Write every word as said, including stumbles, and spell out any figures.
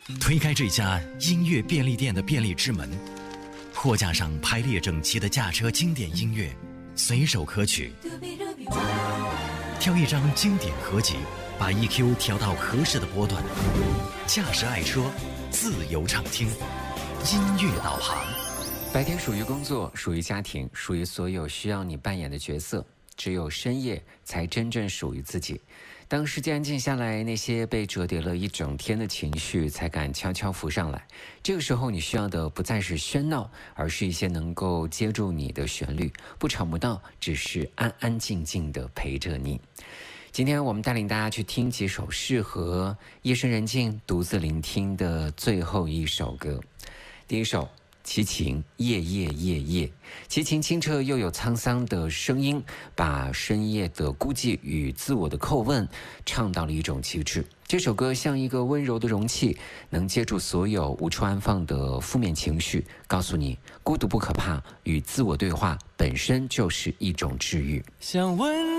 推开这家音乐便利店的便利之门，货架上排列整齐的驾车经典音乐，随手可取。挑一张经典合集，把 E Q 调到合适的波段，驾驶爱车，自由畅听，音乐导航。 白天属于工作，属于家庭，属于所有需要你扮演的角色。只有深夜才真正属于自己。当世界安静下来，那些被折叠了一整天的情绪才敢悄悄浮上来。这个时候你需要的不再是喧闹，而是一些能够接住你的旋律，不吵不闹，只是安安静静的陪着你。今天我们带领大家去听几首适合夜深人静独自聆听的最后一首歌。第一首齐秦，夜夜夜夜。齐秦清澈又有沧桑的声音，把深夜的孤寂与自我的叩问唱到了一种极致。这首歌像一个温柔的容器，能接住所有无处安放的负面情绪，告诉你孤独不可怕，与自我对话本身就是一种治愈。 想问